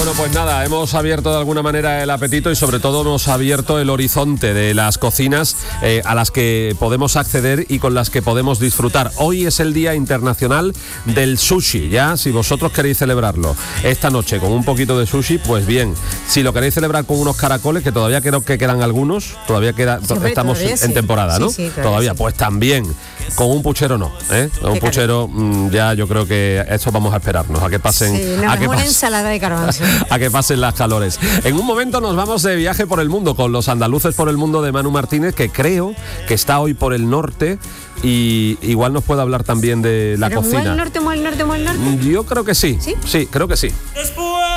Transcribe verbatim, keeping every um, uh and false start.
Bueno, pues nada, hemos abierto de alguna manera el apetito y sobre todo hemos abierto el horizonte de las cocinas eh, a las que podemos acceder y con las que podemos disfrutar. Hoy es el Día Internacional del Sushi, ya, si vosotros queréis celebrarlo esta noche con un poquito de sushi, pues bien. Si lo queréis celebrar con unos caracoles, que todavía creo que quedan algunos, todavía queda, Sí, hombre, estamos todavía en sí. temporada, ¿no? Sí, sí, todavía, sí. pues también. Con un puchero no, ¿eh? Con un Qué puchero mmm, ya yo creo que eso vamos a esperarnos, a que pasen... Sí, no, a que una pas- ensalada de garbanzo. a que pasen las calores. En un momento nos vamos de viaje por el mundo con los andaluces por el mundo de Manu Martínez, que creo que está hoy por el norte y igual nos puede hablar también de la Pero cocina. muy al norte, muy al norte, muy al norte. Yo creo que sí. ¿Sí? Sí, creo que sí. Después